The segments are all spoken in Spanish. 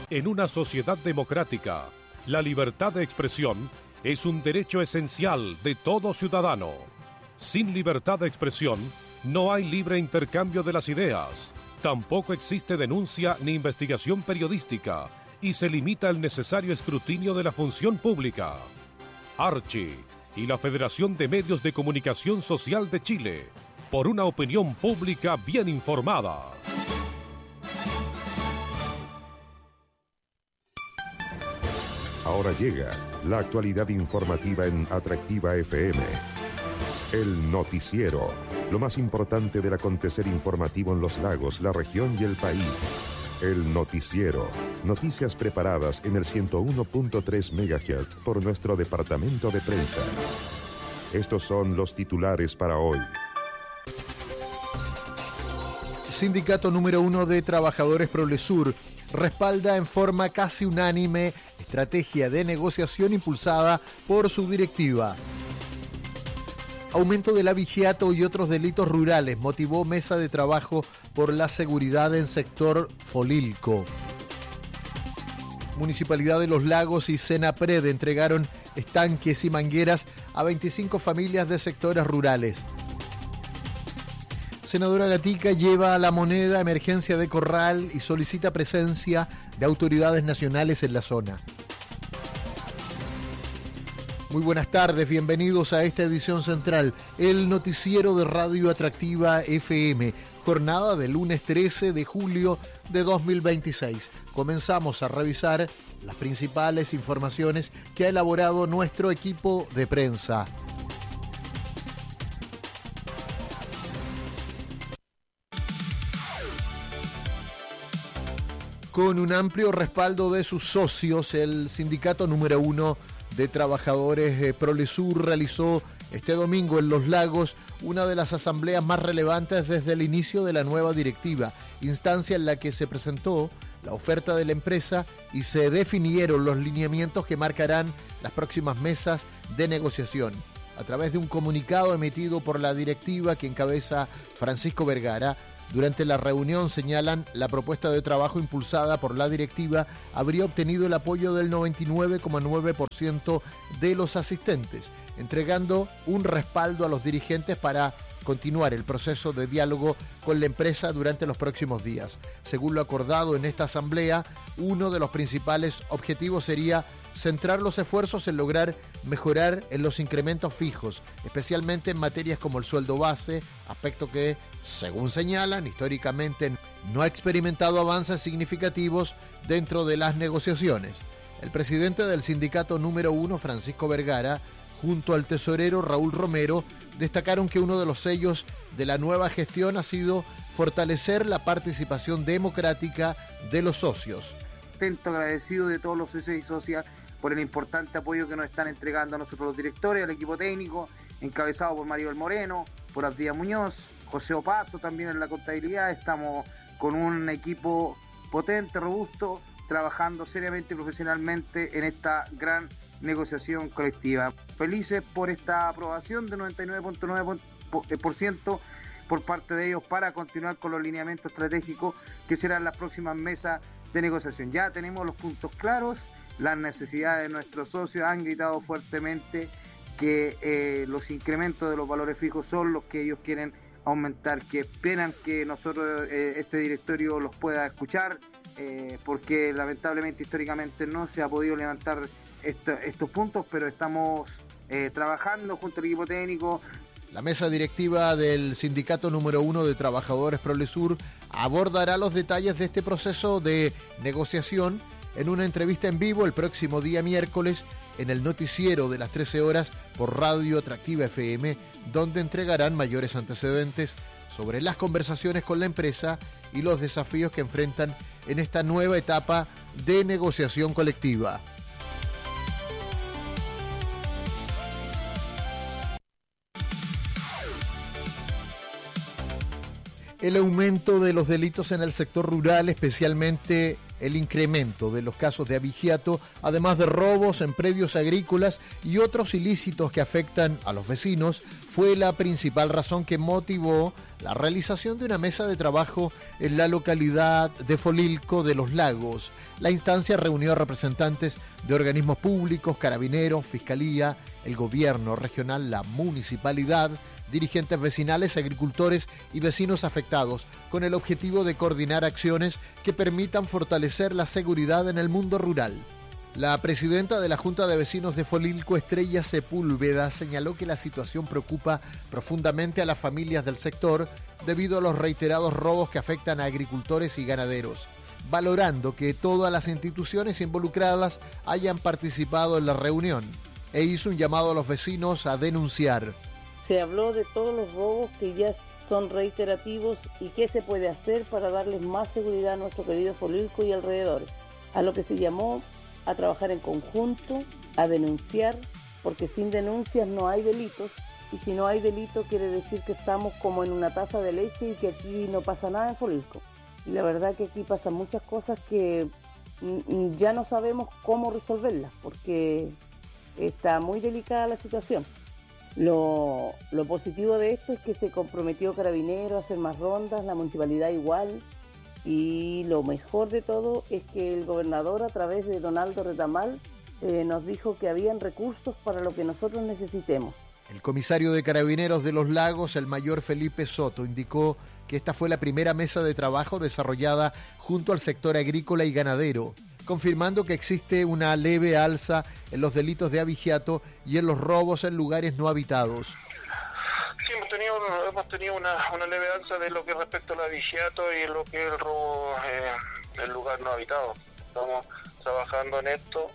En una sociedad democrática, la libertad de expresión es un derecho esencial de todo ciudadano. Sin libertad de expresión, no hay libre intercambio de las ideas. Tampoco existe denuncia ni investigación periodística y se limita el necesario escrutinio de la función pública. Archi y la Federación de Medios de Comunicación Social de Chile, por una opinión pública bien informada. Ahora llega la actualidad informativa en Atractiva FM. El noticiero, lo más importante del acontecer informativo en los lagos, la región y el país. El noticiero, noticias preparadas en el 101.3 MHz por nuestro departamento de prensa. Estos son los titulares para hoy. Sindicato número 1 de Trabajadores Prolesur respalda en forma casi unánime estrategia de negociación impulsada por su directiva. Aumento del abigeato y otros delitos rurales motivó mesa de trabajo por la seguridad en sector Folilco. Municipalidad de Los Lagos y Senapred entregaron estanques y mangueras a 25 familias de sectores rurales. Senadora Gatica lleva a la moneda emergencia de Corral y solicita presencia de autoridades nacionales en la zona. Muy buenas tardes, bienvenidos a esta edición central, el noticiero de Radio Atractiva FM, jornada del lunes 13 de julio de 2026. Comenzamos a revisar las principales informaciones que ha elaborado nuestro equipo de prensa. Con un amplio respaldo de sus socios, el sindicato número 1 de Trabajadores Prolesur realizó este domingo en Los Lagos una de las asambleas más relevantes desde el inicio de la nueva directiva, instancia en la que se presentó la oferta de la empresa y se definieron los lineamientos que marcarán las próximas mesas de negociación. A través de un comunicado emitido por la directiva que encabeza Francisco Vergara, durante la reunión señalan la propuesta de trabajo impulsada por la directiva habría obtenido el apoyo del 99,9% de los asistentes, entregando un respaldo a los dirigentes para continuar el proceso de diálogo con la empresa durante los próximos días. Según lo acordado en esta asamblea, uno de los principales objetivos sería centrar los esfuerzos en lograr mejorar en los incrementos fijos, especialmente en materias como el sueldo base, aspecto que, según señalan, históricamente no ha experimentado avances significativos dentro de las negociaciones. El presidente del sindicato número 1, Francisco Vergara, junto al tesorero Raúl Romero, destacaron que uno de los sellos de la nueva gestión ha sido fortalecer la participación democrática de los socios. Atento, agradecido de todos los socios y socias por el importante apoyo que nos están entregando a nosotros los directores, al equipo técnico, encabezado por Maribel Moreno, por Abdía Muñoz, José Opaso también en la contabilidad. Estamos con un equipo potente, robusto, trabajando seriamente y profesionalmente en esta gran negociación colectiva. Felices por esta aprobación de 99,9% por parte de ellos para continuar con los lineamientos estratégicos que serán las próximas mesas de negociación. Ya tenemos los puntos claros, las necesidades de nuestros socios han gritado fuertemente que los incrementos de los valores fijos son los que ellos quieren aumentar, que esperan que nosotros, este directorio, los pueda escuchar, porque lamentablemente históricamente no se ha podido levantar estos puntos, pero estamos trabajando junto al equipo técnico. La mesa directiva del sindicato número 1 de Trabajadores Prolesur abordará los detalles de este proceso de negociación en una entrevista en vivo el próximo día miércoles en el noticiero de las 13 horas por Radio Atractiva FM, donde entregarán mayores antecedentes sobre las conversaciones con la empresa y los desafíos que enfrentan en esta nueva etapa de negociación colectiva. El aumento de los delitos en el sector rural, especialmente el incremento de los casos de abigeato, además de robos en predios agrícolas y otros ilícitos que afectan a los vecinos, fue la principal razón que motivó la realización de una mesa de trabajo en la localidad de Folilco de los Lagos. La instancia reunió a representantes de organismos públicos, carabineros, fiscalía, el gobierno regional, la municipalidad, dirigentes vecinales, agricultores y vecinos afectados, con el objetivo de coordinar acciones que permitan fortalecer la seguridad en el mundo rural. La presidenta de la Junta de Vecinos de Folilco, Estrella Sepúlveda, señaló que la situación preocupa profundamente a las familias del sector debido a los reiterados robos que afectan a agricultores y ganaderos, valorando que todas las instituciones involucradas hayan participado en la reunión, e hizo un llamado a los vecinos a denunciar. Se habló de todos los robos que ya son reiterativos y qué se puede hacer para darles más seguridad a nuestro querido Folilco y alrededores, a lo que se llamó a trabajar en conjunto, a denunciar, porque sin denuncias no hay delitos, y si no hay delito quiere decir que estamos como en una taza de leche y que aquí no pasa nada en Folilco. Y la verdad que aquí pasan muchas cosas que ya no sabemos cómo resolverlas, porque está muy delicada la situación. Lo positivo de esto es que se comprometió Carabineros a hacer más rondas, la municipalidad igual, y lo mejor de todo es que el gobernador, a través de Donaldo Retamal, nos dijo que habían recursos para lo que nosotros necesitemos. El comisario de Carabineros de los Lagos, el mayor Felipe Soto, indicó que esta fue la primera mesa de trabajo desarrollada junto al sector agrícola y ganadero, confirmando que existe una leve alza en los delitos de abigeato y en los robos en lugares no habitados. Sí, hemos tenido una leve alza de lo que respecta al abigeato y lo que es el robo en lugar no habitado. Estamos trabajando en esto.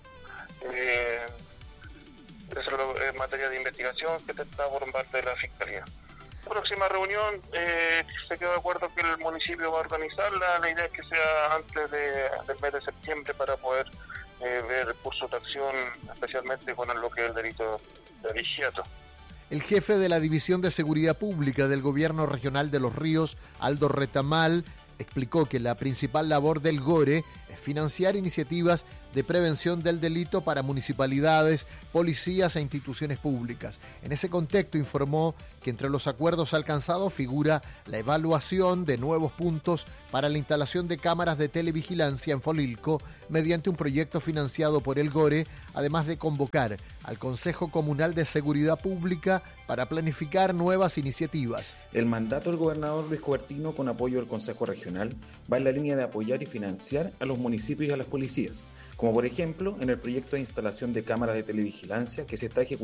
Eso es materia de investigación que está por parte de la Fiscalía. La próxima reunión se quedó de acuerdo que el municipio va a organizarla. La idea es que sea antes del mes de septiembre para poder ver el curso de acción, especialmente con lo que es el delito de abigeato. El jefe de la División de Seguridad Pública del Gobierno Regional de Los Ríos, Aldo Retamal, explicó que la principal labor del GORE es financiar iniciativas de prevención del delito para municipalidades, policías e instituciones públicas. En ese contexto informó que entre los acuerdos alcanzados figura la evaluación de nuevos puntos para la instalación de cámaras de televigilancia en Folilco mediante un proyecto financiado por el GORE, además de convocar al Consejo Comunal de Seguridad Pública para planificar nuevas iniciativas. El mandato del gobernador Luis Cubertino, con apoyo del Consejo Regional, va en la línea de apoyar y financiar a los municipios y a las policías, como por ejemplo en el proyecto de instalación de cámaras de televigilancia que se está ejecutando